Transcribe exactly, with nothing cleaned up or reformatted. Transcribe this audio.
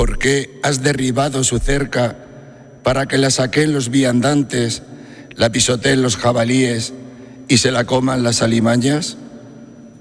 por qué has derribado su cerca para que la saquen los viandantes, la pisoteen los jabalíes y se la coman las alimañas?